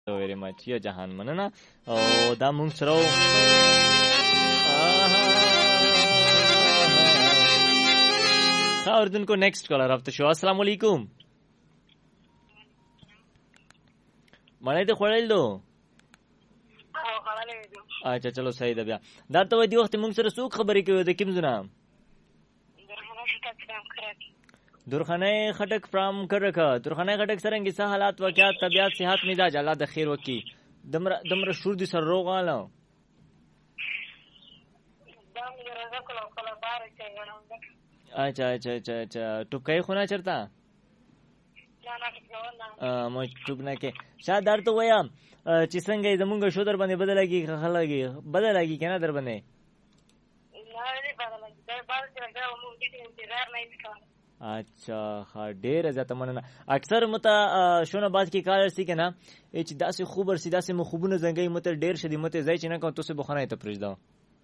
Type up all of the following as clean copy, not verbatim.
very much یو جهان مننه او دا مونږ سره اردوونکو نیکسٹ کالر آف د شو. السلام علیکم. مړی دې خوړل دو؟ اچھا چلو صحیح ده. بیا دا ته وایي دې وخت مونږ سره څوک خبرې کوي د کوم ځای نه؟ درخانه خټک فرام کرکه. درخانه خټک څرنګه څه حالات واقعات طبيعت صحت مزاج الله د خیر وکي. دمره شور دي سر روغ اله اچھا اچھا اچھا اچھا ټوکای خونه چرتا مو ټوک نه کې شاید درته وایم چې څنګه زمونږ شو در باندې بدلږي خلګي بدلږي کنه در باندې اچھا ها ډېر زیاته مننه. اکثر مته شونه بعد کې کار سي کنه چې داسې خوب ورسي داسې مخوبونه زنګي مته ډېر شدي مته ځای چې نه کوم تاسو بخونه ته پرېږدو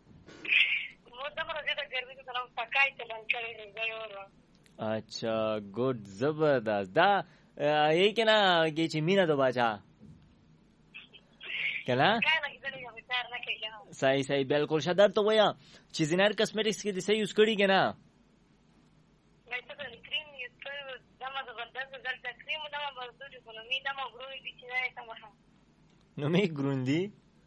اچھا ګډ زبردست دا یی کنه چې مینا دو باچا کنه صحیح صحیح بالکل شادر ته ویا چې زینار کاسمیټکس کې د صحیح یوز کړی کنه نو می ګروندی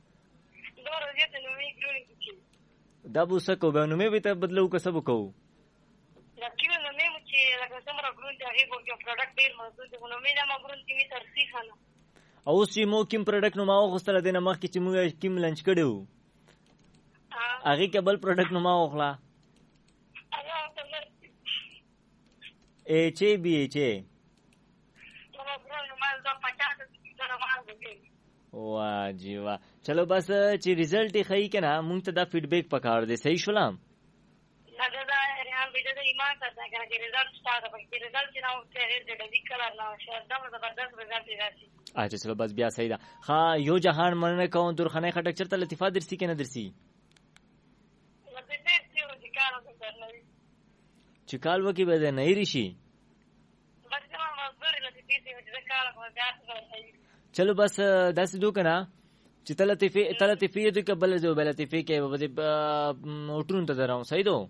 دا بو سکو به نو می به ته بدلو که سبو کو لکه نو می چې لکه څومره ګروندی هغه ورته پروډکټ ډیر موجود دی نو می دا ما ګروندی می ترسي خانه او چې مو کوم پروډکټ نو ما غوښتل دینه مخ کې چې مو کوم لنچ کړو هغه کبل پروډکټ نو ما وخلا ایچ بی ایچ واہ جی واہ چلو بس چې ریزلټ یې ښایي که نه مونږ ته دا فیډبیک پکار دی صحیح شولم اچھا چلو بس بیا صحیح ده. ښه یو جهان مننه کوم. درخانه خټک چېرته لطیفه درسي که نه درسي چې کال وکړي به د نه هېرې شي چلو بس داسې دو که نه چې ته لطیفې دوی که بله ځای به لطیفې کې به موټرونو ته دراو صحیح دو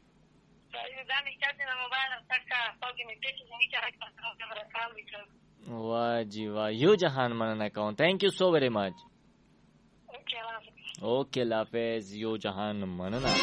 واہ جی واہ یو جهان مننه کوم. تھینک یو سو ویری مچ. اوکے اللہ حافظ. یو جهان مننه.